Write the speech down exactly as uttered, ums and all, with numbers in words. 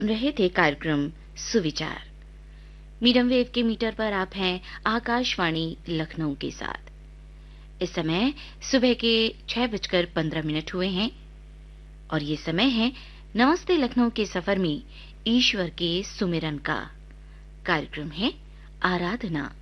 रहे थे कार्यक्रम सुविचार। मीडियम वेव के मीटर पर आप हैं आकाशवाणी लखनऊ के साथ। इस समय सुबह के छह बजकर पंद्रह मिनट हुए हैं और ये समय है नमस्ते लखनऊ के सफर में ईश्वर के सुमिरन का। कार्यक्रम है आराधना।